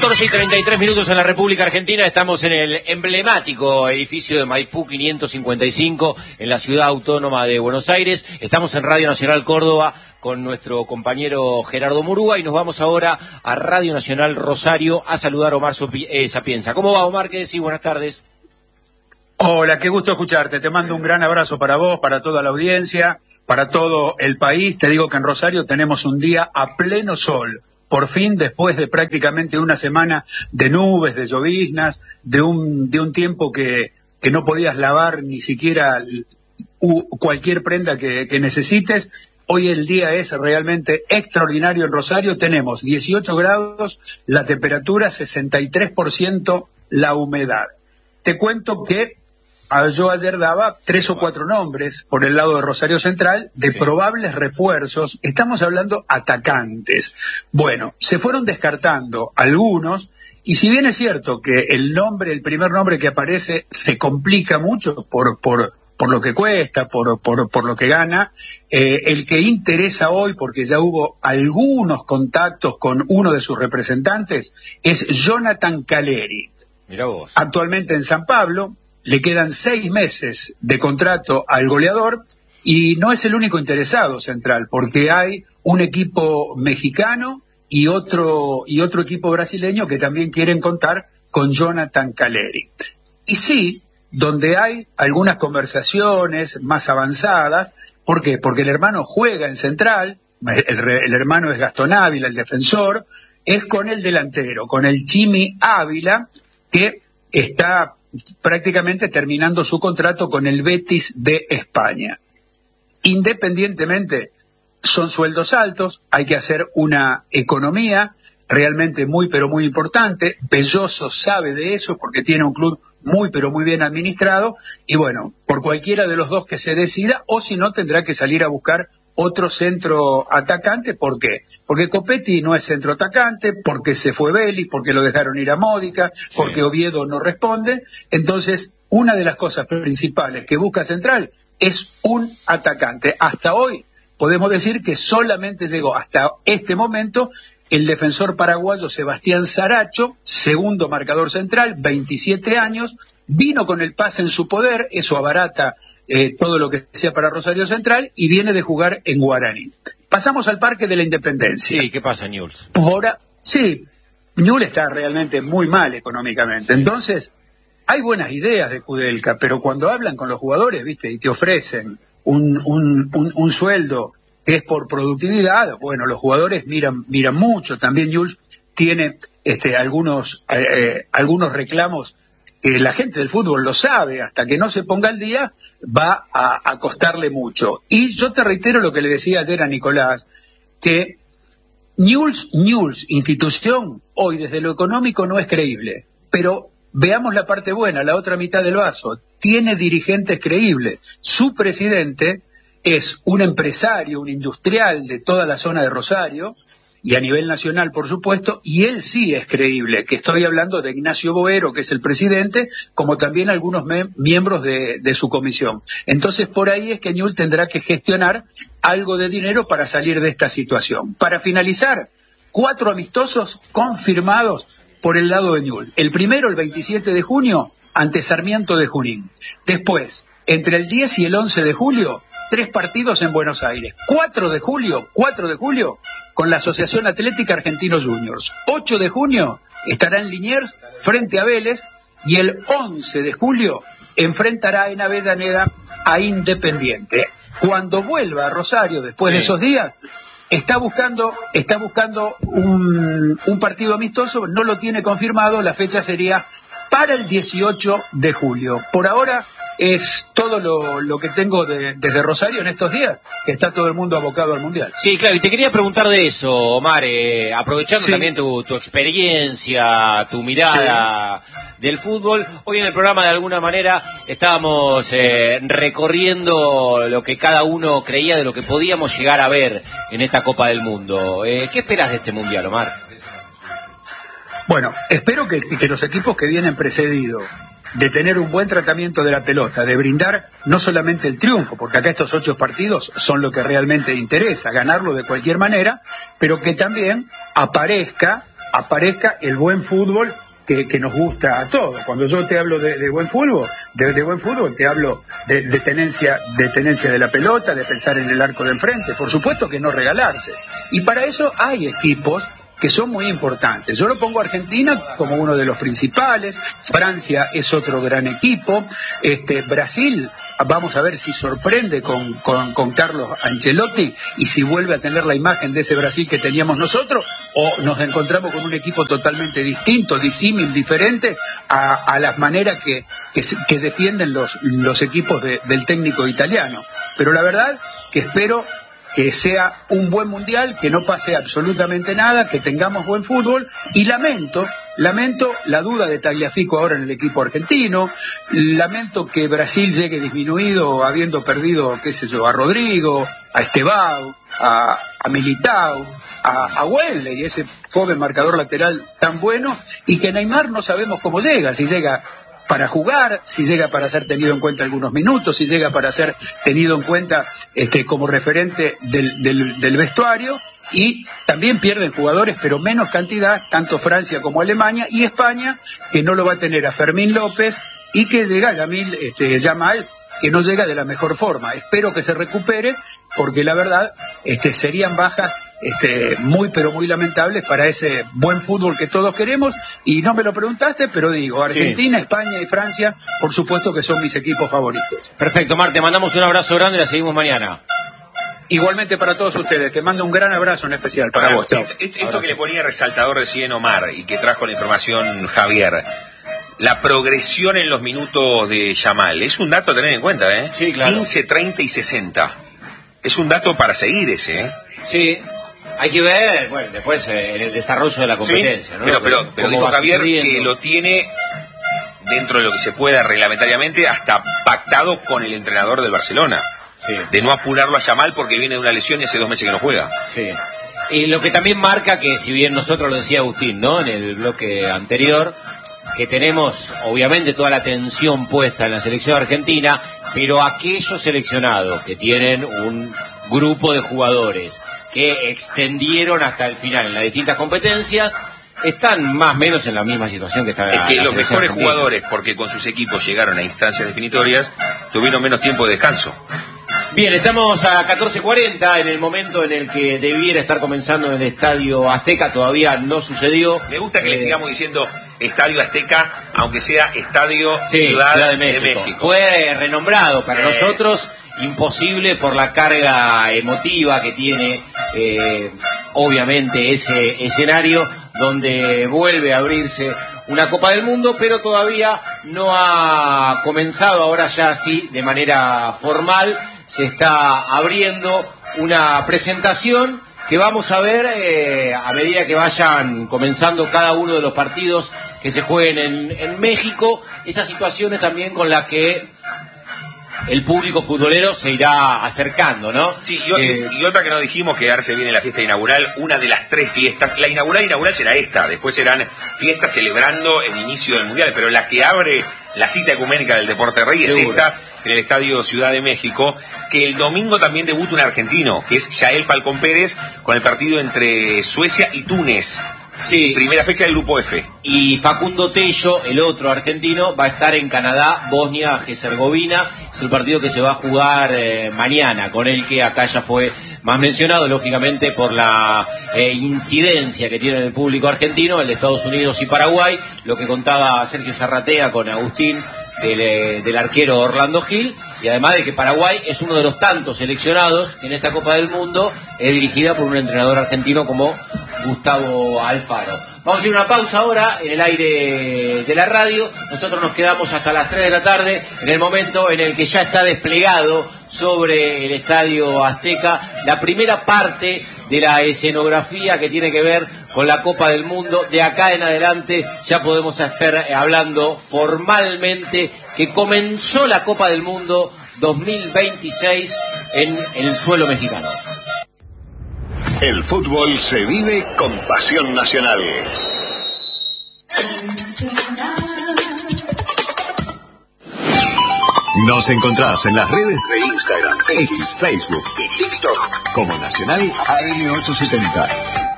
14:33 en la República Argentina. Estamos en el emblemático edificio de Maipú 555 en la ciudad autónoma de Buenos Aires. Estamos en Radio Nacional Córdoba con nuestro compañero Gerardo Murúa y nos vamos ahora a Radio Nacional Rosario a saludar a Omar Sapienza. ¿Cómo va, Omar? ¿Qué decís? Buenas tardes. Hola, qué gusto escucharte. Te mando un gran abrazo para vos, para toda la audiencia, para todo el país. Te digo que en Rosario tenemos un día a pleno sol. Por fin, después de prácticamente una semana de nubes, de lloviznas, de un tiempo que no podías lavar ni siquiera cualquier prenda que necesites, hoy el día es realmente extraordinario en Rosario. Tenemos 18 grados, la temperatura 63%, la humedad. Te cuento que yo ayer daba 3 o 4 nombres por el lado de Rosario Central de probables refuerzos. Estamos hablando atacantes. Bueno, se fueron descartando algunos, y si bien es cierto que el primer nombre que aparece se complica mucho por lo que cuesta, por lo que gana, el que interesa hoy, porque ya hubo algunos contactos con uno de sus representantes, es Jonathan Caleri. Mirá vos. Actualmente en San Pablo. Le quedan 6 meses de contrato al goleador y no es el único interesado Central, porque hay un equipo mexicano y otro equipo brasileño que también quieren contar con Jonathan Caleri. Y sí, donde hay algunas conversaciones más avanzadas. ¿Por qué? Porque el hermano juega en Central, el hermano es Gastón Ávila, el defensor, es con el delantero, con el Chimi Ávila, que está prácticamente terminando su contrato con el Betis de España. Independientemente, son sueldos altos, hay que hacer una economía realmente muy pero muy importante. Belloso sabe de eso porque tiene un club muy pero muy bien administrado, y bueno, por cualquiera de los dos que se decida, o si no tendrá que salir a buscar otro centro atacante. ¿Por qué? Porque Copetti no es centro atacante, porque se fue Vélez, porque lo dejaron ir a Módica, porque Oviedo no responde. Entonces, una de las cosas principales que busca Central es un atacante. Hasta hoy podemos decir que solamente llegó hasta este momento el defensor paraguayo Sebastián Saracho, segundo marcador central, 27 años, vino con el pase en su poder, eso abarata todo lo que sea para Rosario Central, y viene de jugar en Guaraní. Pasamos al Parque de la Independencia. Sí, ¿qué pasa, Newell's? Sí, Newell's está realmente muy mal económicamente. Entonces, hay buenas ideas de Kudelka, pero cuando hablan con los jugadores, ¿viste? Y te ofrecen un sueldo que es por productividad, bueno, los jugadores miran mucho. También Newell's tiene algunos reclamos que la gente del fútbol lo sabe, hasta que no se ponga al día va a costarle mucho. Y yo te reitero lo que le decía ayer a Nicolás, que Newell's, institución, hoy desde lo económico no es creíble, pero veamos la parte buena, la otra mitad del vaso, tiene dirigentes creíbles. Su presidente es un empresario, un industrial de toda la zona de Rosario, y a nivel nacional, por supuesto, y él sí es creíble, que estoy hablando de Ignacio Boero, que es el presidente, como también algunos miembros de su comisión. Entonces, por ahí es que Newell's tendrá que gestionar algo de dinero para salir de esta situación. Para finalizar, 4 amistosos confirmados por el lado de Newell's. El primero, el 27 de junio, ante Sarmiento de Junín. Después, entre el 10 y el 11 de julio, 3 partidos en Buenos Aires. 4 de julio, con la Asociación Atlética Argentinos Juniors. 8 de junio estará en Liniers frente a Vélez, y el 11 de julio enfrentará en Avellaneda a Independiente. Cuando vuelva a Rosario después de esos días, está buscando un partido amistoso, no lo tiene confirmado, la fecha sería para el 18 de julio. Por ahora es todo lo que tengo desde Rosario en estos días, que está todo el mundo abocado al Mundial. Sí, claro, y te quería preguntar de eso, Omar, aprovechando también tu experiencia, tu mirada del fútbol. Hoy en el programa, de alguna manera, estábamos recorriendo lo que cada uno creía de lo que podíamos llegar a ver en esta Copa del Mundo. ¿Qué esperas de este Mundial, Omar? Bueno, espero que los equipos que vienen precedidos de tener un buen tratamiento de la pelota, de brindar no solamente el triunfo, porque acá estos 8 partidos son lo que realmente interesa, ganarlo de cualquier manera, pero que también aparezca aparezca el buen fútbol que nos gusta a todos. Cuando yo te hablo de buen fútbol, de buen fútbol, te hablo de tenencia de la pelota, de pensar en el arco de enfrente, por supuesto que no regalarse. Y para eso hay equipos que son muy importantes. Yo lo pongo a Argentina como uno de los principales, Francia es otro gran equipo, Brasil, vamos a ver si sorprende con Carlos Ancelotti y si vuelve a tener la imagen de ese Brasil que teníamos nosotros, o nos encontramos con un equipo totalmente distinto, disímil, diferente a las maneras que defienden los equipos del técnico italiano. Pero la verdad que espero que sea un buen mundial, que no pase absolutamente nada, que tengamos buen fútbol, y lamento la duda de Tagliafico ahora en el equipo argentino, lamento que Brasil llegue disminuido habiendo perdido, qué sé yo, a Rodrigo, a Estevão, a Militão, a Wesley, ese joven marcador lateral tan bueno, y que Neymar no sabemos cómo llega, si llega para jugar, si llega para ser tenido en cuenta algunos minutos, si llega para ser tenido en cuenta como referente del vestuario, y también pierden jugadores, pero menos cantidad, tanto Francia como Alemania, y España, que no lo va a tener a Fermín López, y que llega Yamal, que no llega de la mejor forma. Espero que se recupere, porque la verdad serían bajas muy pero muy lamentables para ese buen fútbol que todos queremos. Y no me lo preguntaste, pero digo, Argentina, sí, España y Francia, por supuesto que son mis equipos favoritos. Perfecto, Mar, te mandamos un abrazo grande y la seguimos mañana. Igualmente para todos ustedes, te mando un gran abrazo en especial para vos. Chao. Esto que le ponía resaltador recién Omar y que trajo la información Javier, la progresión en los minutos de Yamal, es un dato a tener en cuenta, ¿eh? Sí, claro. 15, 30 y 60. Es un dato para seguir ese, ¿eh? Sí. Hay que ver, bueno, después en el desarrollo de la competencia, sí, ¿no? Pero dijo Javier que lo tiene dentro de lo que se pueda reglamentariamente hasta pactado con el entrenador del Barcelona. Sí. De no apurarlo a Yamal porque viene de una lesión y hace 2 meses que no juega. Sí. Y lo que también marca que, si bien nosotros lo decía Agustín, ¿no? En el bloque anterior, que tenemos obviamente toda la atención puesta en la selección argentina, pero aquellos seleccionados que tienen un grupo de jugadores que extendieron hasta el final en las distintas competencias, están más o menos en la misma situación que están en la Es que los mejores argentina. jugadores, porque con sus equipos llegaron a instancias definitorias, tuvieron menos tiempo de descanso. Bien, estamos a 14:40 en el momento en el que debiera estar comenzando en el Estadio Azteca, todavía no sucedió. Me gusta que le sigamos diciendo Estadio Azteca, aunque sea Estadio sí, Ciudad de México. Fue renombrado para nosotros, imposible por la carga emotiva que tiene obviamente ese escenario donde vuelve a abrirse una Copa del Mundo, pero todavía no ha comenzado. Ahora ya sí, de manera formal, se está abriendo una presentación que vamos a ver a medida que vayan comenzando cada uno de los partidos que se jueguen en México. Esas situaciones también con las que el público futbolero se irá acercando, ¿no? Sí, y otra que no dijimos, que ahora se viene la fiesta inaugural, una de las 3 fiestas. La inaugural será esta, después serán fiestas celebrando el inicio del Mundial, pero la que abre la cita ecuménica del Deporte Rey es esta, en el Estadio Ciudad de México, que el domingo también debuta un argentino, que es Yael Falcón Pérez, con el partido entre Suecia y Túnez. Sí. Primera fecha del Grupo F. Y Facundo Tello, el otro argentino, va a estar en Canadá, Bosnia-Herzegovina. Es el partido que se va a jugar mañana, con el que acá ya fue más mencionado, lógicamente, por la incidencia que tiene en el público argentino, el de Estados Unidos y Paraguay, lo que contaba Sergio Zarratea con Agustín, del arquero Orlando Gil, y además de que Paraguay es uno de los tantos seleccionados en esta Copa del Mundo, dirigida por un entrenador argentino como Gustavo Alfaro. Vamos a ir a una pausa ahora en el aire de la radio. Nosotros nos quedamos hasta las 3 de la tarde, en el momento en el que ya está desplegado sobre el Estadio Azteca la primera parte de la escenografía que tiene que ver con la Copa del Mundo. De acá en adelante ya podemos estar hablando formalmente que comenzó la Copa del Mundo 2026 en el suelo mexicano. El fútbol se vive con pasión nacional. Nos encontrás en las redes de Instagram, X, Facebook y TikTok como Nacional AM870.